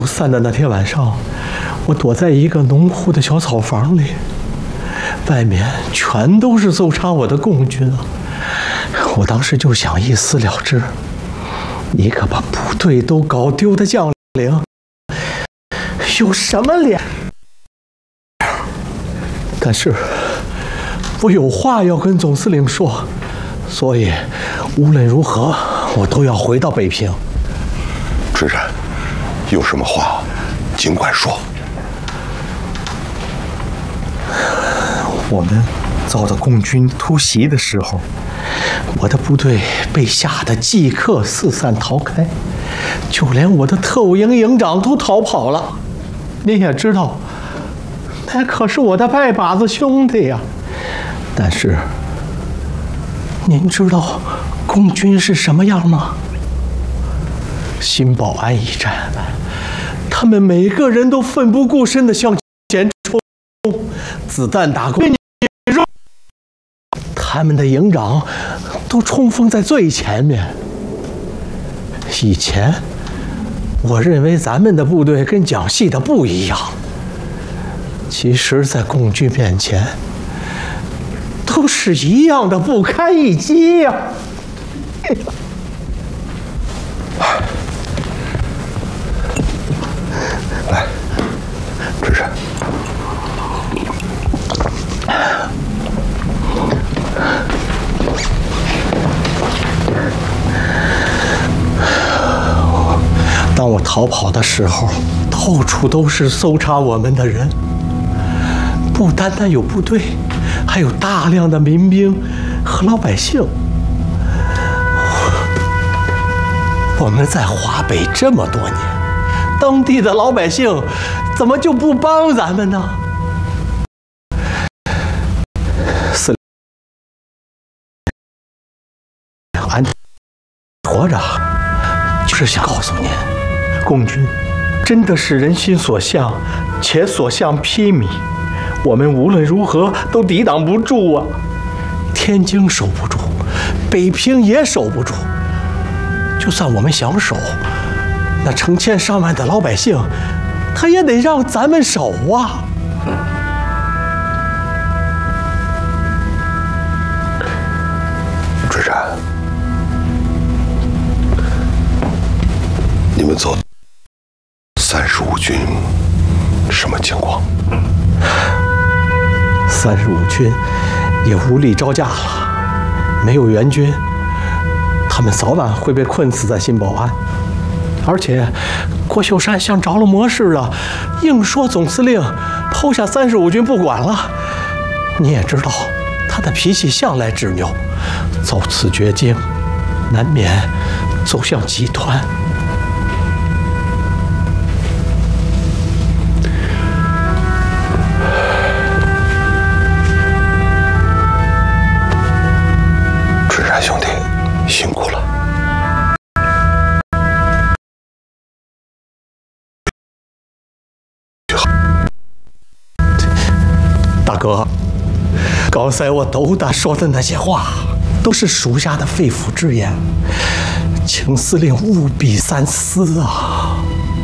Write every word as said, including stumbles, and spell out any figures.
散的那天晚上，我躲在一个农户的小草房里，外面全都是搜查我的共军啊！我当时就想一死了之，一个把部队都搞丢的将领，有什么脸？但是我有话要跟总司令说，所以无论如何，我都要回到北平。 知然，有什么话尽管说。 我们遭到共军突袭的时候，我的部队被吓得即刻四散逃开，就连我的特务营营长都逃跑了。您也知道，那可是我的拜把子兄弟呀。但是，您知道共军是什么样吗？新保安一战，他们每个人都奋不顾身地向前冲，子弹打过，他们的营长都冲锋在最前面。以前，我认为咱们的部队跟蒋系的不一样，其实，在共军面前，都是一样的不堪一击呀。 来，知然。当我逃跑的时候，到处都是搜查我们的人，不单单有部队，还有大量的民兵和老百姓。我们在华北这么多年，当地的老百姓怎么就不帮咱们呢？司令安活着，就是想告诉您，共军真的是人心所向，且所向披靡。我们无论如何都抵挡不住啊！天津守不住，北平也守不住。就算我们想守，那成千上万的老百姓，他也得让咱们守啊！知然，你们走三十五军什么情况？三十五军也无力招架了，没有援军，他们早晚会被困死在新保安。而且郭秀山像着了魔似的，硬说总司令抛下三十五军不管了。你也知道，他的脾气向来执拗，遭此绝境，难免走向极端。知然兄弟，辛苦了。大哥，刚才我斗胆说的那些话，都是属下的肺腑之言，请司令务必三思啊！